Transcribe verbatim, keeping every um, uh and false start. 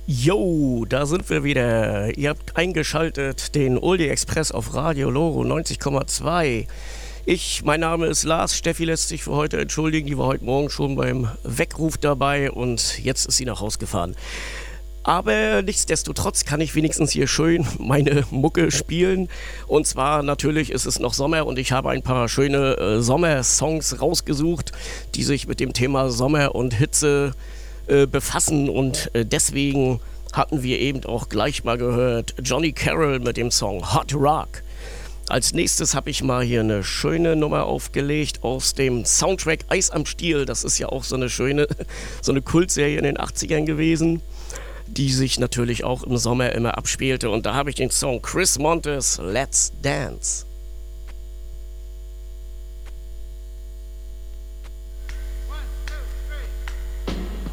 Jo, da sind wir wieder. Ihr habt eingeschaltet den Oldie Express auf Radio Loro neunzig Komma zwei. Ich, mein Name ist Lars. Steffi lässt sich für heute entschuldigen. Die war heute Morgen schon beim Weckruf dabei und jetzt ist sie nach Haus gefahren. Aber nichtsdestotrotz kann ich wenigstens hier schön meine Mucke spielen. Und zwar natürlich ist es noch Sommer und ich habe ein paar schöne äh, Sommersongs rausgesucht, die sich mit dem Thema Sommer und Hitze äh, befassen. Und äh, deswegen hatten wir eben auch gleich mal gehört Johnny Carroll mit dem Song Hot Rock. Als nächstes habe ich mal hier eine schöne Nummer aufgelegt aus dem Soundtrack Eis am Stiel. Das ist ja auch so eine schöne, so eine Kultserie in den achtzigern gewesen, die sich natürlich auch im Sommer immer abspielte. Und da habe ich den Song Chris Montes, Let's Dance.